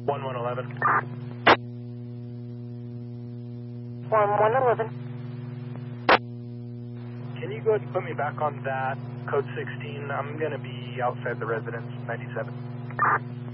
1111. 1111. Can you go ahead and put me back on that code 16? I'm going to be outside the residence, 97.